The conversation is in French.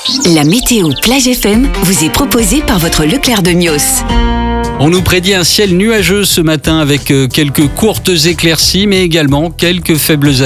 La météo Plage FM vous est proposée par votre Leclerc de Mios. On nous prédit un ciel nuageux ce matin avec quelques courtes éclaircies, mais également quelques faibles